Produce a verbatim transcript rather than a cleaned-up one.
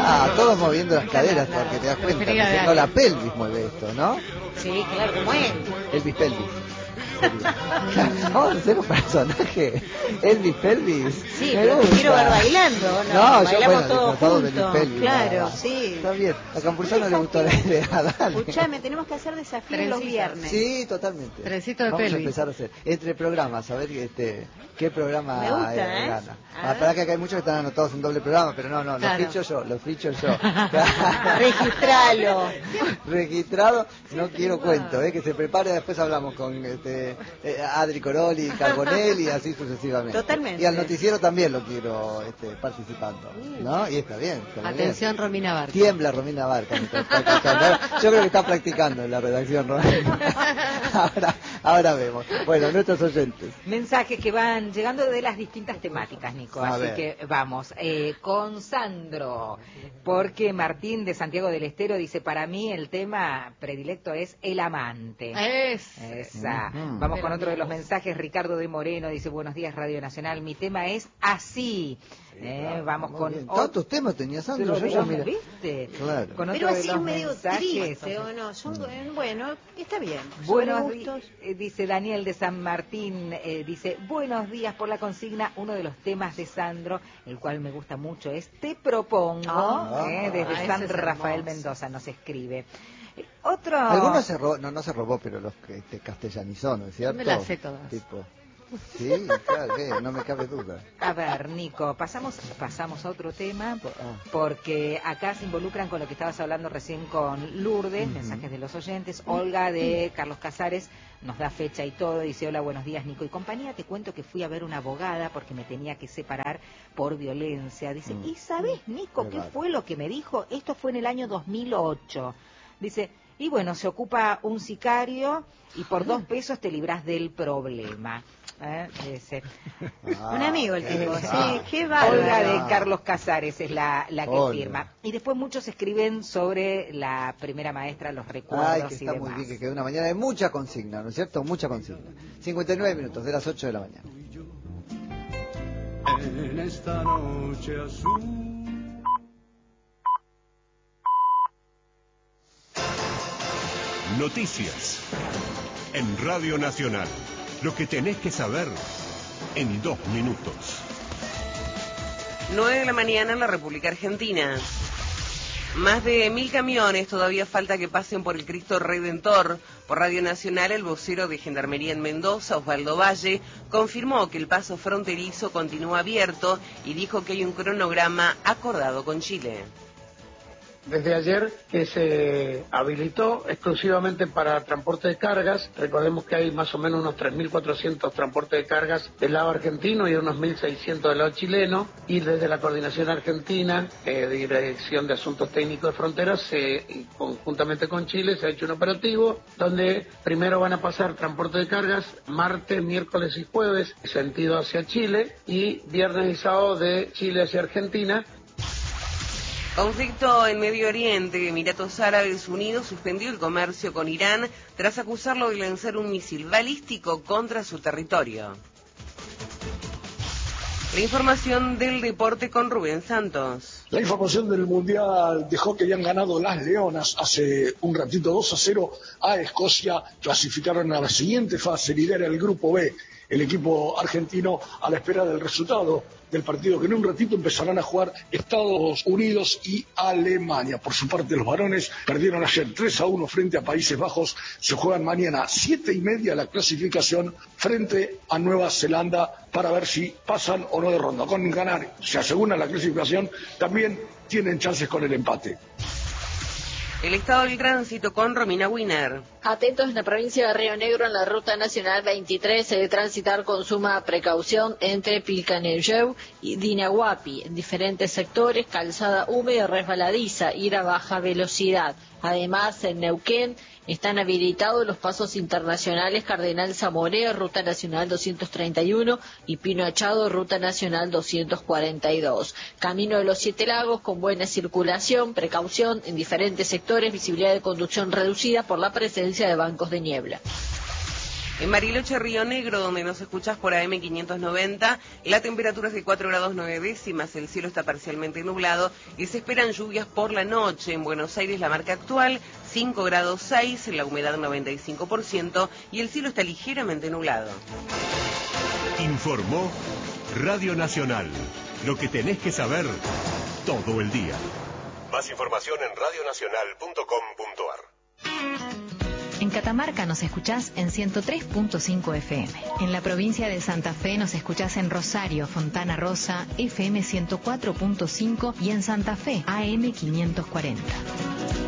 Ah, todos moviendo las caderas, porque te das cuenta que no la pelvis mueve esto, ¿no? Sí, claro, como él. Elvis Pelvis. Vamos a hacer un personaje Elvis Pelvis. Sí, pero te quiero ver bailando, ¿no? No, Bailamos yo bueno, todos juntos, juntos. Pelvis, Claro, nada. sí. Está bien, a Campuzano le gustó la idea, dale. Escuchame, tenemos que hacer desafíos los viernes. Sí, totalmente. Trencito de Vamos pelvis. a empezar a hacer entre programas, a ver este, qué programa Me gusta, eh, ¿eh? gana. A Ah, para que acá hay muchos que están anotados en doble programa, pero no, no, Claro. los ficho yo, los ficho yo. Registralo. Registrado, no quiero cuento, ¿eh? Que se prepare, después hablamos con este, eh, Adri Coroli, Carbonelli y así sucesivamente. Totalmente. Y al noticiero también lo quiero este, participando, ¿no? Y está bien. Está muy Atención, bien. Romina Barca. Tiembla Romina Barca. Me está, está escuchando. Yo creo que está practicando en la redacción, Romina. Ahora, ahora vemos. Bueno, nuestros oyentes. Mensajes que van llegando de las distintas temáticas, Nico. A Así ver. que vamos. Eh, con Sandro. Porque Martín de Santiago del Estero dice: para mí el tema predilecto es el amante. Es. Esa. Ujú. Vamos con Pero otro de los bien. mensajes. Ricardo de Moreno dice: buenos días, Radio Nacional. Mi tema es así. Eh, vamos Muy con bien. otro. Tantos temas tenía Sandro, yo ya Pero, mira. ¿viste? Claro. Con otro Pero de así los es medio mensajes. triste, ¿o no? Son, eh, bueno, está bien. Buenos Sobre días, gustos. eh, dice Daniel de San Martín, eh, dice: buenos días por la consigna. Uno de los temas de Sandro, el cual me gusta mucho, es Te Propongo, Ah, eh, desde ese San es Rafael hermoso. Mendoza nos escribe. Eh, Otro... Algunos se robó, no, no se robó, pero los que te castellanizó, ¿no es cierto? Me las sé todas. Tipo, sí, claro, que no me cabe duda. A ver, Nico, pasamos pasamos a otro tema, Ah. porque acá se involucran con lo que estabas hablando recién con Lourdes, Ujú. mensajes de los oyentes. Olga de Carlos Casares nos da fecha y todo, dice: hola, buenos días, Nico y compañía, te cuento que fui a ver una abogada porque me tenía que separar por violencia. Dice: Mm. ¿y sabés, Nico, Qué qué raro. fue lo que me dijo? Esto fue en el año dos mil ocho. Dice: y bueno, se ocupa un sicario y por dos pesos te librás del problema. ¿Eh? Dice. Ah, Un amigo el qué tipo, pesado. sí, qué bárbaro. Olga de Carlos Casares es la, la que Olga. firma. Y después muchos escriben sobre la primera maestra, los recuerdos Ay, que y está demás. muy bien, que quedó una mañana de mucha consigna, ¿no es cierto? Mucha consigna. cincuenta y nueve minutos, de las ocho de la mañana. En esta noche azul. Noticias en Radio Nacional. Lo que tenés que saber en dos minutos. nueve de la mañana en la República Argentina. Más de mil camiones todavía falta que pasen por el Cristo Redentor. Por Radio Nacional, el vocero de Gendarmería en Mendoza, Osvaldo Valle, confirmó que el paso fronterizo continúa abierto y dijo que hay un cronograma acordado con Chile. Desde ayer que se habilitó exclusivamente para transporte de cargas. Recordemos que hay más o menos unos tres mil cuatrocientos transportes de cargas del lado argentino y unos mil seiscientos del lado chileno. Y desde la Coordinación Argentina, eh, de Dirección de Asuntos Técnicos de Fronteras, se, conjuntamente con Chile, se ha hecho un operativo donde primero van a pasar transporte de cargas martes, miércoles y jueves, sentido hacia Chile, y viernes y sábado de Chile hacia Argentina. Conflicto en Medio Oriente. Emiratos Árabes Unidos suspendió el comercio con Irán tras acusarlo de lanzar un misil balístico contra su territorio. La información del deporte con Rubén Santos. La información del Mundial dejó que habían ganado las Leonas hace un ratito dos a cero a Escocia. Clasificaron a la siguiente fase, lidera el grupo B. El equipo argentino a la espera del resultado del partido que en un ratito empezarán a jugar Estados Unidos y Alemania. Por su parte, los varones perdieron ayer tres a uno frente a Países Bajos. Se juegan mañana siete y media la clasificación frente a Nueva Zelanda para ver si pasan o no de ronda. Con ganar se asegura la clasificación, también tienen chances con el empate. El estado del tránsito con Romina Wiener. Atentos en la provincia de Río Negro en la ruta nacional veintitrés, se debe transitar con suma precaución entre Pilcanelleu y Dinahuapi. En diferentes sectores, calzada húmeda y resbaladiza, ir a baja velocidad. Además, en Neuquén están habilitados los pasos internacionales Cardenal Zamorea, Ruta Nacional doscientos treinta y uno, y Pino Achado, Ruta Nacional doscientos cuarenta y dos. Camino de los Siete Lagos con buena circulación, precaución en diferentes sectores, visibilidad de conducción reducida por la presencia de bancos de niebla. En Bariloche, Río Negro, donde nos escuchás por A M quinientos noventa, la temperatura es de cuatro grados nueve décimas, el cielo está parcialmente nublado y se esperan lluvias por la noche. En Buenos Aires, la marca actual, cinco grados seis, la humedad noventa y cinco por ciento y el cielo está ligeramente nublado. Informó Radio Nacional. Lo que tenés que saber todo el día. Más información en radio nacional punto com punto a r. En Catamarca nos escuchás en ciento tres punto cinco F M. En la provincia de Santa Fe nos escuchás en Rosario, Fontana Rosa, F M ciento cuatro punto cinco y en Santa Fe, A M quinientos cuarenta.